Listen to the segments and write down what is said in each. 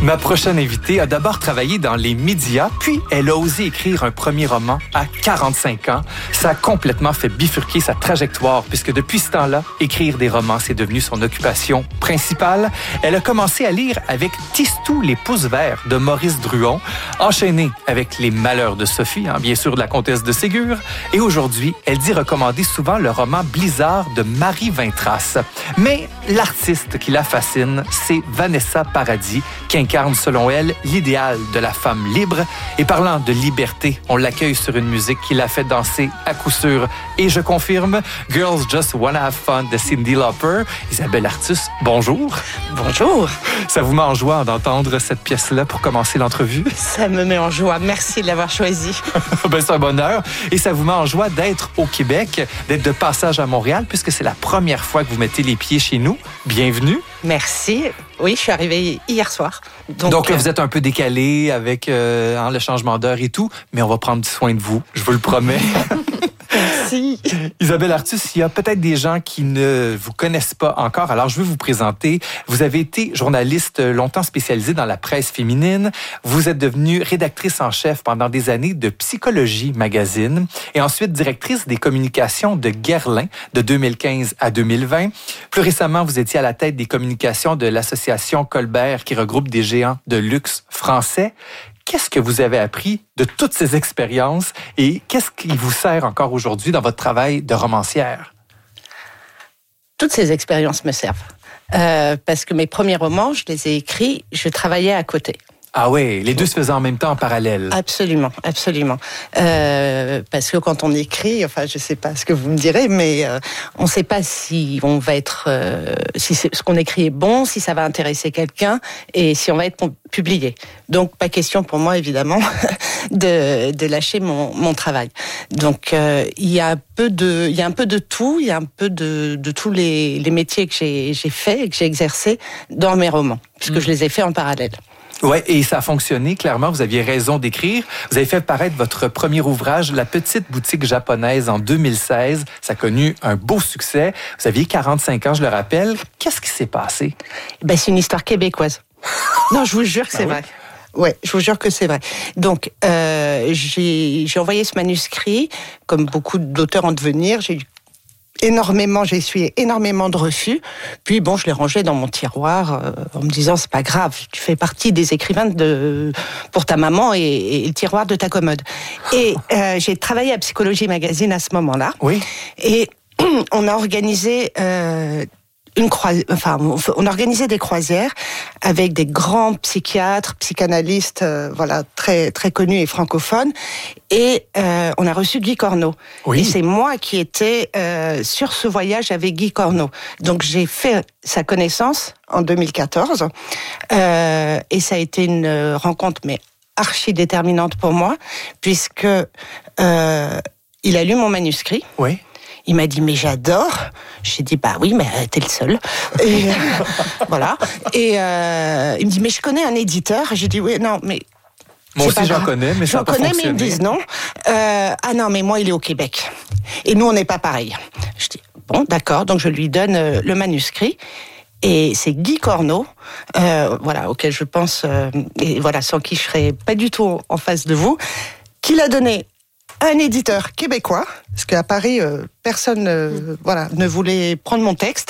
Ma prochaine invitée a d'abord travaillé dans les médias, puis elle a osé écrire un premier roman à 45 ans. Ça a complètement fait bifurquer sa trajectoire, puisque depuis ce temps-là, écrire des romans, c'est devenu son occupation principale. Elle a commencé à lire avec Tistou les pouces verts de Maurice Druon, enchaîné avec Les Malheurs de Sophie, bien sûr de la comtesse de Ségur, et aujourd'hui, elle dit recommander souvent le roman Blizzard de Marie Vintras. Mais l'artiste qui la fascine, c'est Vanessa Paradis, qui incarne, selon elle, l'idéal de la femme libre. Et parlant de liberté, on l'accueille sur une musique qui l'a fait danser à coup sûr. Et je confirme, Girls Just Wanna Have Fun de Cyndi Lauper. Isabelle Artus, bonjour. Bonjour. Ça vous met en joie d'entendre cette pièce-là pour commencer l'entrevue? Ça me met en joie. Merci de l'avoir choisi. C'est un bonheur. Et ça vous met en joie d'être au Québec, d'être de passage à Montréal, puisque c'est la première fois que vous mettez les pieds chez nous. Bienvenue. Merci. Oui, je suis arrivée hier soir. Donc là, vous êtes un peu décalé avec le changement d'heure et tout, mais on va prendre soin de vous, je vous le promets. Merci. Isabelle Artus, il y a peut-être des gens qui ne vous connaissent pas encore, alors je veux vous présenter. Vous avez été journaliste longtemps spécialisée dans la presse féminine. Vous êtes devenue rédactrice en chef pendant des années de Psychologie Magazine et ensuite directrice des communications de Guerlain de 2015 à 2020. Plus récemment, vous étiez à la tête des communications de l'association Colbert qui regroupe des géants de luxe français. Qu'est-ce que vous avez appris de toutes ces expériences et qu'est-ce qui vous sert encore aujourd'hui dans votre travail de romancière? Toutes ces expériences me servent. Parce que mes premiers romans, je les ai écrits, je travaillais à côté. Ah oui, les deux se faisaient en même temps en parallèle. Absolument, absolument. Parce que quand on écrit, enfin, je sais pas ce que vous me direz, mais on ne sait pas si on va être, si ce qu'on écrit est bon, si ça va intéresser quelqu'un et si on va être publié. Donc, pas question pour moi, évidemment, de lâcher mon travail. Donc, il y a un peu de tout, il y a un peu de tous les métiers que j'ai fait et que j'ai exercé dans mes romans, puisque je les ai faits en parallèle. Ouais, et ça a fonctionné, clairement, vous aviez raison d'écrire. Vous avez fait paraître votre premier ouvrage, La petite boutique japonaise, en 2016. Ça a connu un beau succès. Vous aviez 45 ans, je le rappelle. Qu'est-ce qui s'est passé? C'est une histoire québécoise. Non, je vous jure que c'est vrai. Ouais, je vous jure que c'est vrai. Donc, j'ai envoyé ce manuscrit, comme beaucoup d'auteurs en devenir. J'ai essuyé énormément de refus. Puis je l'ai rangé dans mon tiroir en me disant c'est pas grave, tu fais partie des écrivains pour ta maman et le tiroir de ta commode. Et j'ai travaillé à Psychologie Magazine à ce moment-là. Oui. Et on a organisé on a organisé des croisières avec des grands psychiatres, psychanalystes, très très connus et francophones. Et on a reçu Guy Corneau. Oui. Et c'est moi qui étais sur ce voyage avec Guy Corneau. Donc j'ai fait sa connaissance en 2014. Et ça a été une rencontre archi déterminante pour moi, puisque il a lu mon manuscrit. Oui. Il m'a dit, mais j'adore. J'ai dit, oui, mais t'es le seul. Et voilà. Et il me dit, mais je connais un éditeur. J'ai dit, oui, non, mais... Moi aussi, j'en connais, mais ça n'a pas fonctionné. Mais ils me disent non. Non, mais moi, il est au Québec. Et nous, on n'est pas pareil. Je dis, bon, d'accord. Donc, je lui donne le manuscrit. Et c'est Guy Corneau, auquel je pense, sans qui je serais pas du tout en face de vous, qui l'a donné un éditeur québécois, parce qu'à Paris, personne ne voulait prendre mon texte.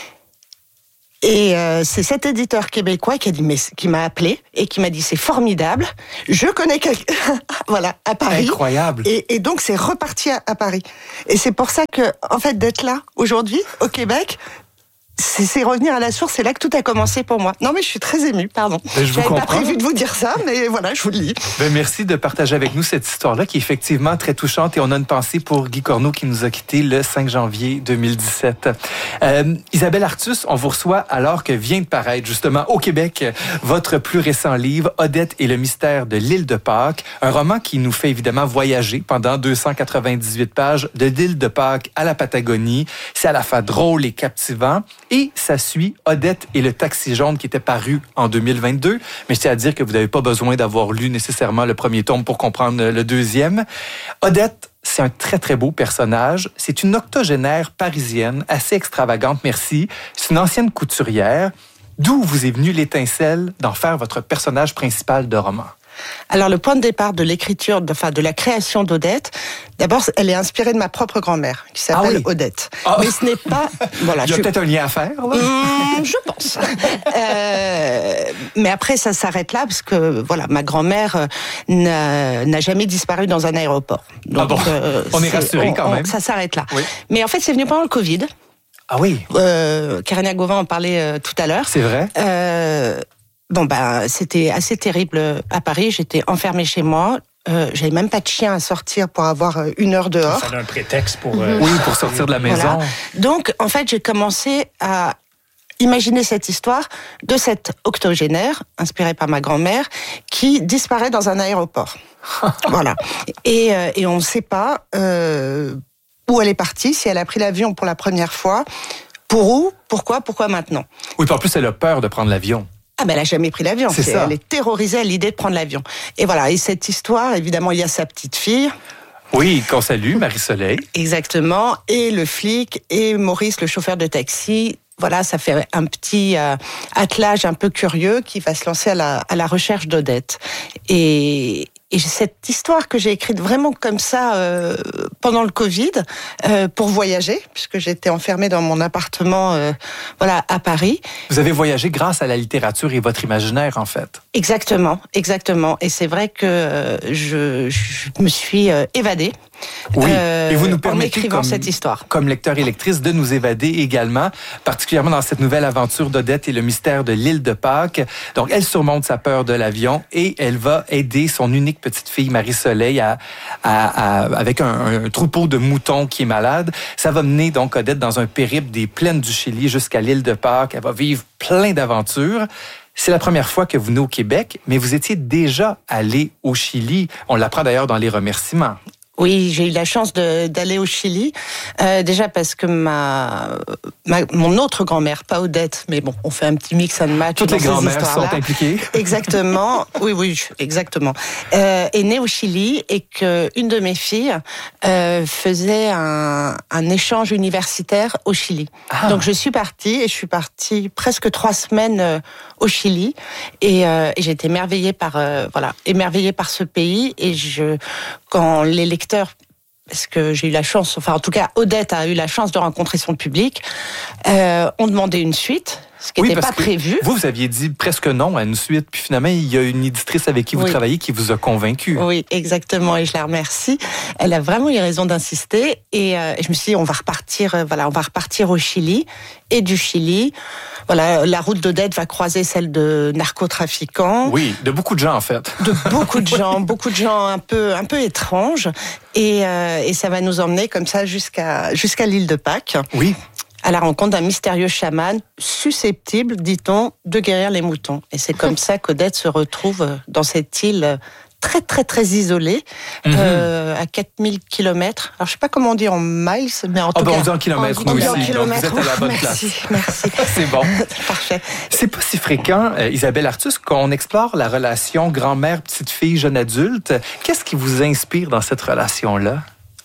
Et c'est cet éditeur québécois qui m'a appelé et qui m'a dit c'est formidable, je connais quelqu'un à Paris. Incroyable. Et donc c'est reparti à Paris. Et c'est pour ça que en fait d'être là aujourd'hui au Québec, c'est revenir à la source, c'est là que tout a commencé pour moi. Non mais je suis très émue, pardon. Je n'avais pas prévu de vous dire ça, mais voilà, je vous le dis. Merci de partager avec nous cette histoire-là qui est effectivement très touchante et on a une pensée pour Guy Corneau qui nous a quittés le 5 janvier 2017. Isabelle Artus, on vous reçoit alors que vient de paraître justement au Québec votre plus récent livre, Odette et le mystère de l'île de Pâques, un roman qui nous fait évidemment voyager pendant 298 pages de l'île de Pâques à la Patagonie. C'est à la fois drôle et captivant. Et ça suit Odette et le taxi jaune qui était paru en 2022. Mais je tiens à dire que vous n'avez pas besoin d'avoir lu nécessairement le premier tome pour comprendre le deuxième. Odette, c'est un très, très beau personnage. C'est une octogénaire parisienne, assez extravagante, merci. C'est une ancienne couturière. D'où vous est venue l'étincelle d'en faire votre personnage principal de roman? Alors, le point de départ de l'écriture, de la création d'Odette, d'abord, elle est inspirée de ma propre grand-mère, qui s'appelle Odette. Mais ce n'est pas... Voilà, il y a peut-être un lien à faire, là? Je pense. Mais après, ça s'arrête là, parce que, voilà, ma grand-mère n'a jamais disparu dans un aéroport. Donc, on est rassurés quand même. Ça s'arrête là. Oui. Mais en fait, c'est venu pendant le Covid. Ah oui? Karina Gauvin en parlait tout à l'heure. C'est vrai? C'était assez terrible à Paris. J'étais enfermée chez moi. J'avais même pas de chien à sortir pour avoir 1 heure dehors. Ça a un prétexte pour... Oui, pour sortir de la maison. Voilà. Donc, en fait, j'ai commencé à imaginer cette histoire de cette octogénaire, inspirée par ma grand-mère, qui disparaît dans un aéroport. Voilà. Et on ne sait pas où elle est partie, si elle a pris l'avion pour la première fois, pour où, pourquoi maintenant. Oui, puis en plus, elle a peur de prendre l'avion. Ah ben elle a jamais pris l'avion. C'est ça. Elle est terrorisée à l'idée de prendre l'avion. Et voilà. Et cette histoire, évidemment, il y a sa petite fille. Oui, qu'on salue, Marie-Soleil. Exactement. Et le flic et Maurice, le chauffeur de taxi. Voilà, ça fait un petit attelage un peu curieux qui va se lancer à la recherche d'Odette. Et cette histoire que j'ai écrite vraiment comme ça pendant le Covid pour voyager, puisque j'étais enfermée dans mon appartement à Paris. Vous avez voyagé grâce à la littérature et votre imaginaire, en fait. Exactement. Et c'est vrai que je me suis évadée. Oui, et vous nous permettez, cette histoire. Comme lecteur et lectrice, de nous évader également, particulièrement dans cette nouvelle aventure d'Odette et le mystère de l'île de Pâques. Donc, elle surmonte sa peur de l'avion et elle va aider son unique petite fille, Marie-Soleil, avec un troupeau de moutons qui est malade. Ça va mener donc Odette dans un périple des plaines du Chili jusqu'à l'île de Pâques. Elle va vivre plein d'aventures. C'est la première fois que vous venez au Québec, mais vous étiez déjà allé au Chili. On l'apprend d'ailleurs dans les remerciements. Oui, j'ai eu la chance d'aller au Chili, déjà parce que mon autre grand-mère, pas Odette, mais bon, on fait un petit mix and match. Toutes les grand-mères sont impliquées. Exactement, oui, exactement. Est née au Chili et que une de mes filles faisait un échange universitaire au Chili. Ah. Donc je suis partie presque 3 semaines au Chili et j'ai été émerveillée par ce pays et quand les lecteurs, parce que j'ai eu la chance, en tout cas Odette a eu la chance de rencontrer son public, ont demandé une suite, ce qui n'était pas prévu. Vous aviez dit presque non à une suite, puis finalement il y a une éditrice avec qui vous travaillez qui vous a convaincu. Oui, exactement, et je la remercie. Elle a vraiment eu raison d'insister, et je me suis dit on va repartir au Chili, et du Chili, la route d'Odette va croiser celle de narcotrafiquants. Oui, de beaucoup de gens en fait. De beaucoup de gens un peu étranges, et ça va nous emmener comme ça jusqu'à l'île de Pâques. Oui. À la rencontre d'un mystérieux chaman susceptible, dit-on, de guérir les moutons. Et c'est comme ça qu'Odette se retrouve dans cette île très, très, très isolée, à 4000 km. Alors, je ne sais pas comment on dit en miles, mais en tout cas... on dit en kilomètres, nous aussi. Donc, vous êtes à la bonne place. Merci. C'est bon. Parfait. C'est pas si fréquent, Isabelle Artus, qu'on explore la relation grand-mère, petite-fille, jeune adulte. Qu'est-ce qui vous inspire dans cette relation-là?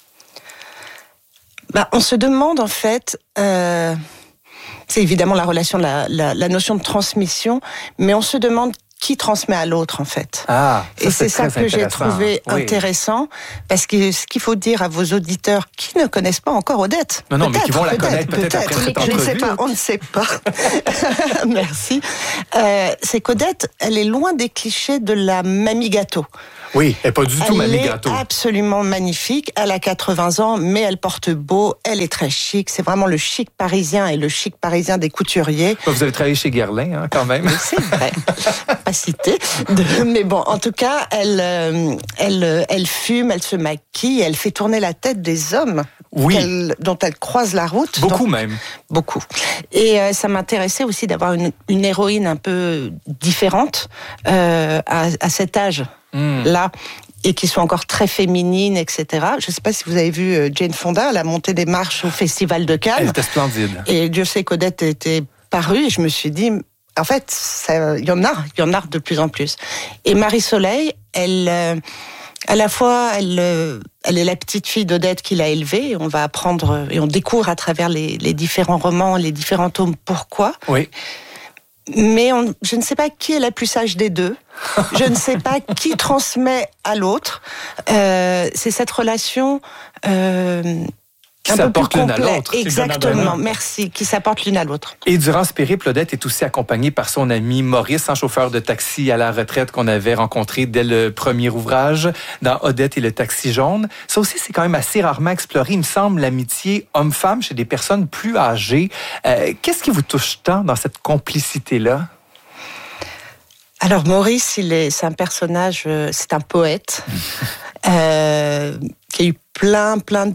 On se demande en fait, c'est évidemment la relation, la notion de transmission, mais on se demande qui transmet à l'autre en fait. Et c'est ça que j'ai trouvé intéressant, parce que ce qu'il faut dire à vos auditeurs qui ne connaissent pas encore Odette, mais qui vont la connaître peut-être après cette entrevue. Je ne sais pas, on ne sait pas. Merci. C'est qu'Odette, elle est loin des clichés de la mamie gâteau. Oui, elle n'est pas du tout mamie gâteau. Elle est absolument magnifique. Elle a 80 ans, mais elle porte beau. Elle est très chic. C'est vraiment le chic parisien et le chic parisien des couturiers. Vous avez travaillé chez Guerlain, quand même. Oui, c'est vrai. Pas cité. Mais bon, en tout cas, elle fume, elle se maquille, elle fait tourner la tête des hommes. Oui. Dont elle croise la route. Beaucoup même. Beaucoup. Et ça m'intéressait aussi d'avoir une héroïne un peu différente à cet âge. Là, et qui sont encore très féminines, etc. Je ne sais pas si vous avez vu Jane Fonda à la montée des marches au Festival de Cannes. Elle était splendide. Et Dieu sait qu'Odette était parue, et je me suis dit, en fait, il y en a de plus en plus. Et Marie-Soleil, elle, à la fois, elle est la petite fille d'Odette qui l'a élevée, et on va apprendre, et on découvre à travers les différents romans, les différents tomes, pourquoi. Oui. Mais je ne sais pas qui est la plus sage des deux. Je ne sais pas qui transmet à l'autre. C'est cette relation qui s'apportent l'une à l'autre. Exactement, merci, qui s'apportent l'une à l'autre. Et durant ce périple, Odette est aussi accompagnée par son ami Maurice, un chauffeur de taxi à la retraite qu'on avait rencontré dès le premier ouvrage, dans Odette et le taxi jaune. Ça aussi, c'est quand même assez rarement exploré, il me semble, l'amitié homme-femme chez des personnes plus âgées. Qu'est-ce qui vous touche tant dans cette complicité-là? Alors Maurice, c'est un personnage, c'est un poète qui a eu plein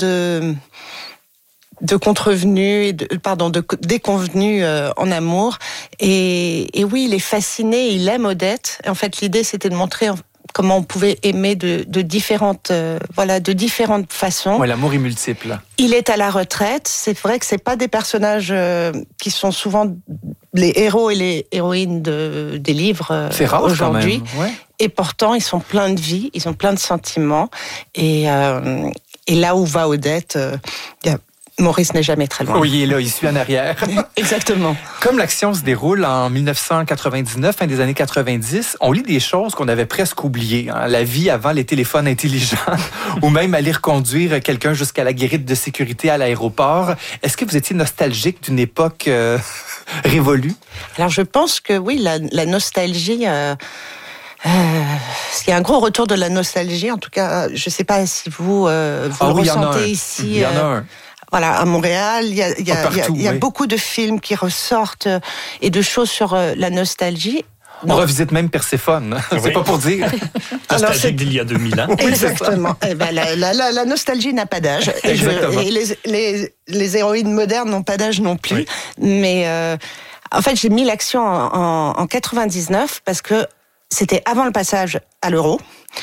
de contrevenus, de déconvenus en amour. Et oui, il est fasciné, il aime Odette. En fait, l'idée, c'était de montrer comment on pouvait aimer de différentes façons. Ouais, l'amour est multiple. Il est à la retraite. C'est vrai que c'est pas des personnages qui sont souvent les héros et les héroïnes des livres c'est rare aujourd'hui. Quand même. Ouais. Et pourtant, ils sont pleins de vie, ils ont plein de sentiments. Et là où va Odette, Maurice n'est jamais très loin. Oui, il est là, il suit en arrière. Exactement. Comme l'action se déroule en 1999, fin des années 90, on lit des choses qu'on avait presque oubliées. Hein? La vie avant les téléphones intelligents, ou même aller reconduire quelqu'un jusqu'à la guérite de sécurité à l'aéroport. Est-ce que vous étiez nostalgique d'une époque révolue? Alors, je pense que oui, la nostalgie... il y a un gros retour de la nostalgie. En tout cas, je ne sais pas si vous le ressentez ici. Il y en a un. Voilà, à Montréal, il y a beaucoup de films qui ressortent et de choses sur la nostalgie. On revisite même Perséphone. Oui. C'est pas pour dire. Nostalgique d'il y a 2000 ans. Exactement. Eh ben, la nostalgie n'a pas d'âge. Et les héroïnes modernes n'ont pas d'âge non plus. Oui. Mais en fait, j'ai mis l'action en 99 parce que c'était avant le passage à l'euro.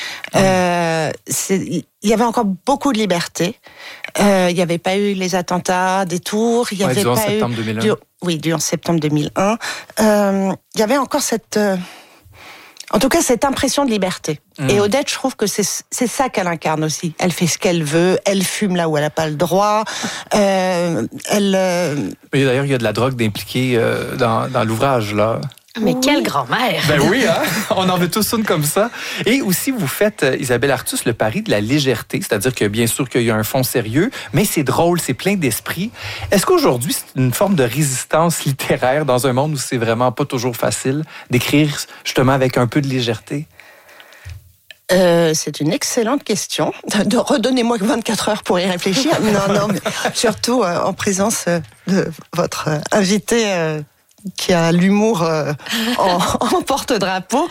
Il y avait encore beaucoup de liberté. Il n'y avait pas eu les attentats des tours. Il y avait du 11 septembre 2001. Du 11 septembre 2001. Il y avait encore cette impression de liberté. Et Odette, je trouve que c'est ça qu'elle incarne aussi. Elle fait ce qu'elle veut. Elle fume là où elle n'a pas le droit. D'ailleurs, il y a de la drogue d'impliquée dans l'ouvrage, là. Mais quelle grand-mère! Ben oui, hein? On en veut tous une comme ça. Et aussi, vous faites, Isabelle Artus, le pari de la légèreté. C'est-à-dire que bien sûr qu'il y a un fond sérieux, mais c'est drôle, c'est plein d'esprit. Est-ce qu'aujourd'hui, c'est une forme de résistance littéraire dans un monde où c'est vraiment pas toujours facile d'écrire justement avec un peu de légèreté? C'est une excellente question. Redonnez-moi 24 heures pour y réfléchir. Non, mais surtout en présence de votre invité... qui a l'humour en porte-drapeau.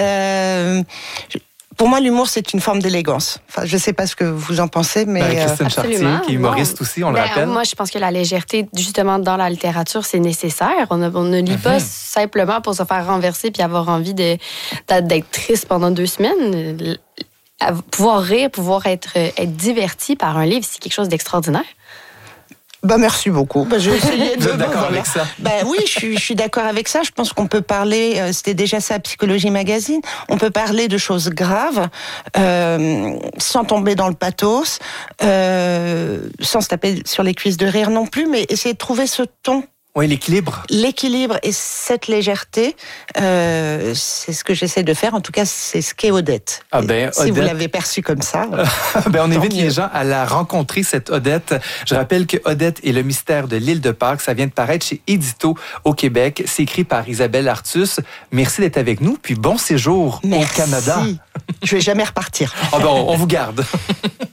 Pour moi, l'humour, c'est une forme d'élégance. Enfin, je ne sais pas ce que vous en pensez, mais... Christine Chartier, qui est humoriste aussi, on le rappelle. Moi, je pense que la légèreté, justement, dans la littérature, c'est nécessaire. On ne lit pas simplement pour se faire renverser puis avoir envie d'être triste pendant 2 semaines. Pouvoir rire, pouvoir être diverti par un livre, c'est quelque chose d'extraordinaire. Merci beaucoup. J'ai essayé de... Vous êtes d'accord avec ça? Oui, je suis d'accord avec ça. Je pense qu'on peut parler, c'était déjà ça, Psychologie Magazine, on peut parler de choses graves, sans tomber dans le pathos, sans se taper sur les cuisses de rire non plus, mais essayer de trouver ce ton. Oui, l'équilibre. L'équilibre et cette légèreté, c'est ce que j'essaie de faire. En tout cas, c'est ce qu'est Odette. Si Odette... vous l'avez perçue comme ça. On invite les gens à la rencontrer, cette Odette. Je rappelle que Odette et le mystère de l'île de Pâques, ça vient de paraître chez Édito au Québec. C'est écrit par Isabelle Artus. Merci d'être avec nous, puis bon séjour au Canada. Je vais jamais repartir. On vous garde.